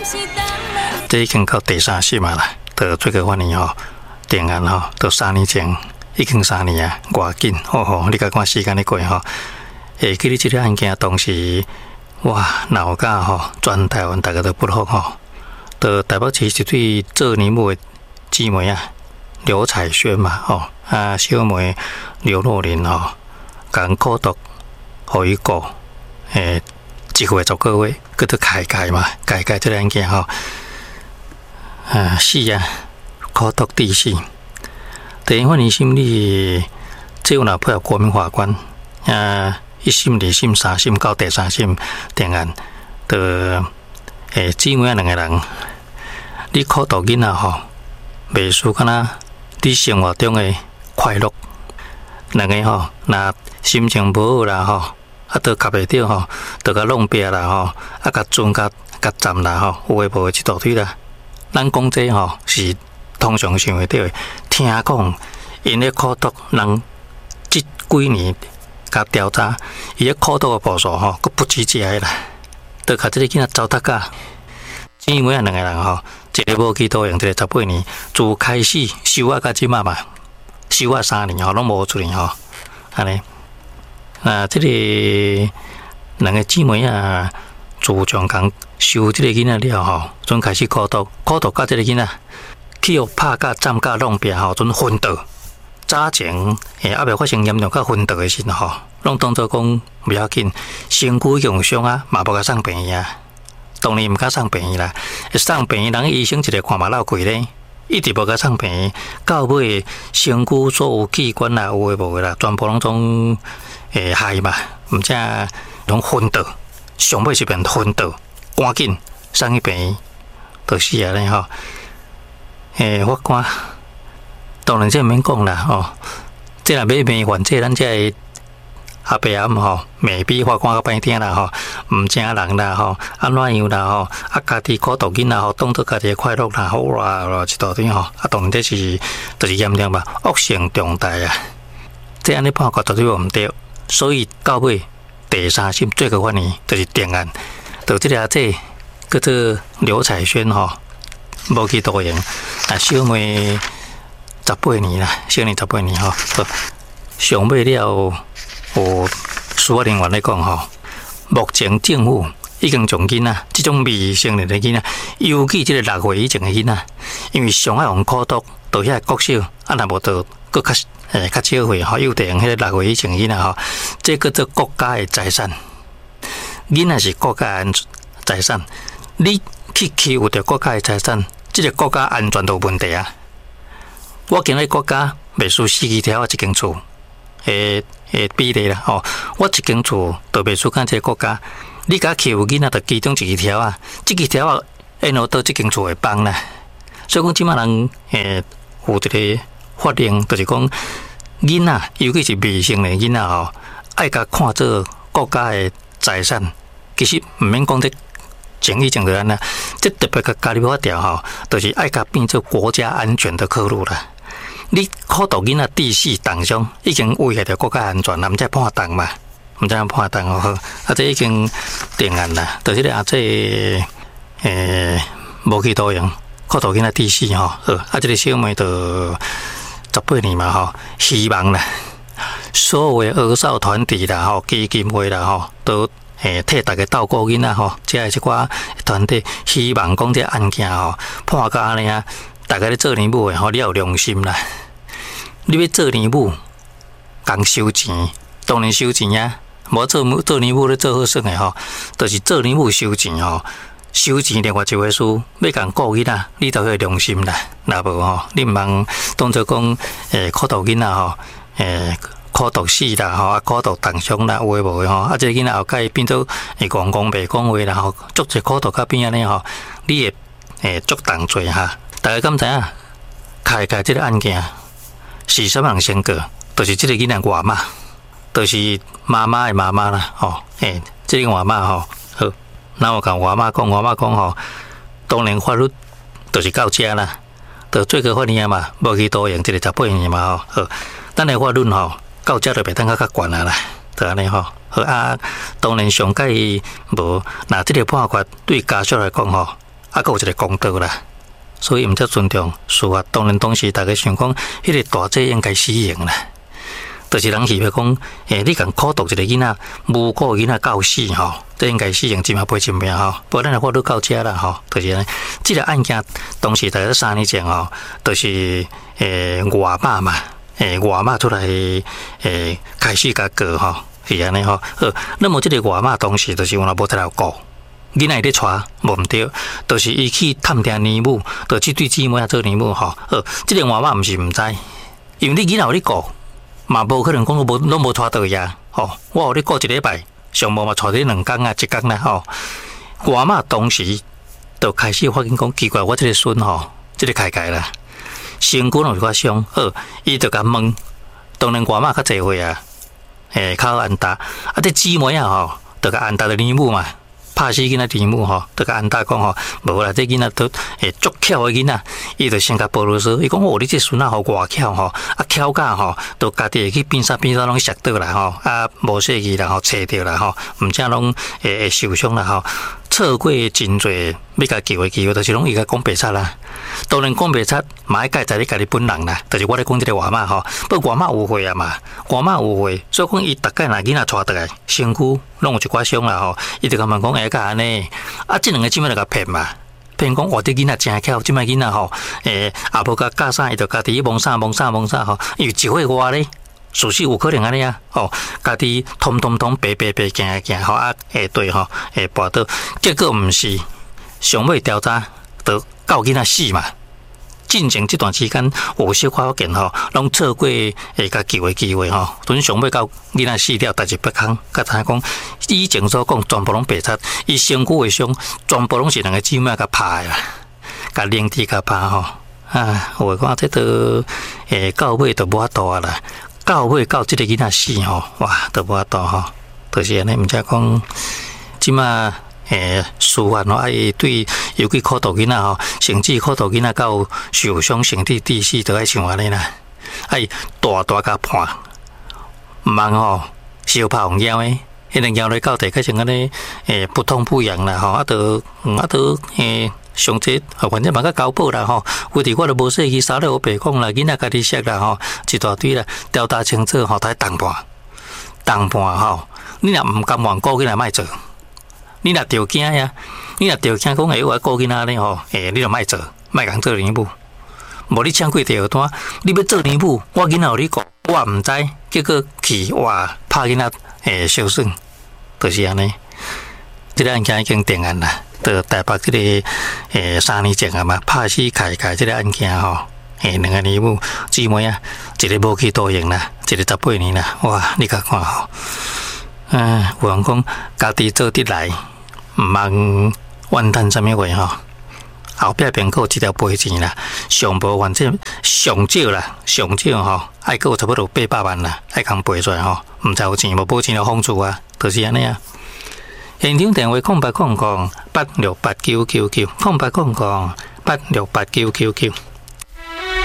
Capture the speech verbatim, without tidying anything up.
这已经到第三审嘛啦，到最高法院吼定案吼，到三年前，已经三年啊，偌紧，吼吼，你甲看时间咧过吼。会记得这个案件当时，哇，闹甲吼，全台湾大家都不服吼。到台北市一对做年母的姊妹啊，刘彩萱嘛，吼啊，小妹刘若琳吼，共苦毒，互伊告，诶，一月十个月，佮都开解嘛，开解这个案件吼，啊，死啊，苦毒致死。第一法院审理，只有若配合国民法官啊。一审、二审、三审到第三审定案，的诶姊妹两个人，你苦毒囡仔吼，袂输敢若你生活中的快乐。两个吼，若心情无好啦吼，啊，都夹袂着吼，都甲弄壁啦吼，啊，甲钻甲甲站啦吼，有诶无诶一大堆啦。咱讲这吼是通常想会到的，听讲因咧苦毒人即几年。甲调查，伊个苦毒个步数吼，佫不止这个啦。都甲即个囡仔糟蹋甲，姊妹啊两个人吼，一个无期徒刑，一个十八年，自开始收啊，甲即马嘛，收啊三年吼，拢无出年吼，安尼。啊，即个两个姊妹啊，自从共收即个囡仔了吼，准开始苦毒，苦毒甲即个囡仔，去互拍甲、站甲、弄壁吼，准昏倒。早前诶，还未发生严重甲昏倒诶时吼，拢当作讲不要紧，身躯用伤啊，嘛无甲送病院啊。当然毋甲送病院啦，送病院人医生一个看嘛老贵咧，一直无甲送病院，到尾身躯所有器官啊，有诶无诶啦，全部拢总诶害嘛，毋则拢昏倒，上尾是变昏倒，赶紧送去病院，就是安尼吼。诶，我看。当然，这免讲啦，吼！这若要麻烦，这咱这阿伯阿姆吼，未必法官较歹听啦，吼，毋正人啦，吼，安怎样啦，吼，啊，家己苦毒囡仔吼，当作家己快乐啦，好啦，啦一大堆吼，啊，当然这是就是严重吧，恶性重大啊！这安尼判决绝对无毋对，所以到尾第三审最高法院就是定案，就这个这叫做刘彩萱吼，无期徒刑，啊，小妹。十八年啦，少年十八年吼，上尾了，有司法人员来讲吼，目前政府已经从囡仔这种未成年的囡仔，尤其这个六岁以前的囡仔，因为上海用苦毒，到遐国小，啊，若无到搁较诶较少岁吼，有地用迄个六岁以前的囡仔吼，这叫做国家的财产，囡仔是国家的财产，你去欺负着国家的财产，这个国家安全都有问题啊！我今日国家袂输四支条啊，一间厝诶诶比例啦吼，我一间厝都袂输咱这个国家。你甲欺负囡仔，就其中一支条啊，这支条啊，因何到这间厝会帮啦？所以讲，即马人诶有一个法令，就是讲囡仔，尤其是未成年囡仔吼，爱甲看做国家的财产。其实毋免讲这前以前就安啦，这特别甲加入法条吼，就是爱甲变做国家安全的考虑啦。你苦毒囡仔致死重伤，已经危害到国家安全，毋才判重嘛，毋才判重哦。啊，这已经定案啦，就是咧啊，这诶无期徒刑，苦毒囡仔致死吼，啊，这个小妹就十八年嘛吼，希望啦，所有的儿少团体啦吼，基金会啦吼，都诶替大家照顾囡仔吼，即个一寡团体希望讲这案件吼判到安尼啊。大家咧做年母诶吼，你要有良心啦！你要做年母，共收钱，当然收钱啊！无做做年母咧做好耍诶吼，就是做年母收钱吼，收钱另外一回事。要共顾囡仔，你就要有良心啦。若无吼，你毋通当作讲诶苦毒囡仔吼，诶苦毒死啦吼，啊苦毒重伤啦，有诶无诶吼，啊这个囡仔后盖变做会讲讲袂讲话啦吼，足侪苦毒甲变安尼吼，你会诶足重罪哈。大家敢知影？开解这个案件是什么人先过？就是这个囡仔外妈，就是妈妈的妈妈啦。吼，诶，这个外妈吼，好，那我甲外妈讲，外妈讲吼，当然法律就是到这啦，就最高法院嘛，无期徒刑，这个十八年嘛吼。好，咱的法律吼，到这就袂当较较悬啊啦，就安尼吼。好啊，当然上届无，那这个判决对家属来讲吼。 啊，佮有一个公道啦。所以毋则尊重司法。当然，当时大家想讲，迄个大姐应该死刑啦。就是人是要讲，诶、欸，你共苦毒一个囡仔，无顾囡仔到死吼，这应该死刑，真嘛赔一命吼。不过咱来看到到遮啦吼，就是呢，这个案件当时大概三年前吼，就是诶、欸、外妈嘛，诶、欸、外妈出来诶、欸、开始甲告吼，是安尼吼。好，那么这个外妈当时就是有若无在头顾。囡仔伫咧带，无毋对，就是伊去探听年母，就即对姊妹啊做年母吼。好，即个外妈毋是毋知，因为你囡仔有咧顾。嘛无可能讲无拢无拖倒呀，吼！我互你过一礼拜，上无嘛带你两工啊，一工啦，吼！外妈当时就开始发现讲奇怪，我这个孙吼，这个开开啦，身躯有一寡伤，好，伊就甲问，当然外妈较济岁啊，诶，靠安达，啊，这姊妹啊吼，就甲安达的年母嘛。拍死囡仔题目吼，就甲安达讲吼，无啦，这囡仔都诶足巧的囡仔，伊就先甲保罗说，伊讲哦，你这孙仔吼外巧吼，啊巧甲吼，都家己会去变啥变啥拢摔倒啦吼，啊无细去啦吼，切着啦吼，毋正拢会会受伤啦吼，错过真侪要甲救的机会，就是拢伊甲讲白贼啦。当然讲白贼，嘛爱介在你家己本人啦，就是我咧讲这个外妈吼，不过外妈有岁啊嘛，外妈有岁，所以讲伊逐概若囡仔带倒来，身躯拢有一寡伤啦吼，伊就甲问讲哎甲安尼，啊即两个姊妹就甲骗嘛，骗讲我这囡仔真巧，即摆囡仔吼，诶也无甲教啥，伊就家己蒙啥蒙啥蒙啥吼，因为一岁外咧。属实有可能安尼啊，哦，家己通通通白白白行行吼啊，下对吼，下跋倒，结果毋是，上尾调查就到囡仔死嘛。进前这段时间有小可见吼，拢错过会甲救的机会吼，准上尾到囡仔死了，代志不空，甲知影讲以前所讲全部拢白贼，伊身躯的伤全部拢是两个姊妹甲拍的啦，甲灵体甲拍吼，啊，我讲这都诶到尾都无法度啊啦。到尾到即个囡仔死吼，哇，都无法度吼，就是安尼，毋则讲即马诶，司法吼，爱对尤其苦毒囡仔吼，甚至苦毒囡仔到受伤身体致死，都爱像安尼啦，爱大大甲判，毋通吼小拍红腰诶，迄个腰咧到底较像安尼诶不痛不痒啦吼，啊都啊都诶。上这反正嘛个交保啦吼，有伫我都无细去扫了我白讲啦，囡仔家己识啦吼，一大堆啦，调查清楚吼，才当判，当判吼，你若毋甘愿顾囡仔莫做，你若着惊呀，你若着惊讲诶，我顾囡仔咧吼，诶，你就莫做，莫共做年母，无你抢过第二单，你要做年母，我囡仔互你顾，我毋知，结果去哇拍囡仔诶受损，就是安尼，这个案件已经定案啦。在台北这个诶三年前啊嘛，拍死开开这个案件吼，诶两个年母姊妹啊，一个无去徒刑啦，一个十八年啦，哇！你甲看吼，嗯，有人讲家己做得来，毋茫怨叹啥物话吼，后壁边佫有一条赔钱啦，上无反正上少啦，上少吼，爱佫有差不多八百万啦，爱共赔出来吼，毋知有钱无保钱就封住啊，就是安尼啊。现场电话空八空空八六八九九九空八空空八六八九九九。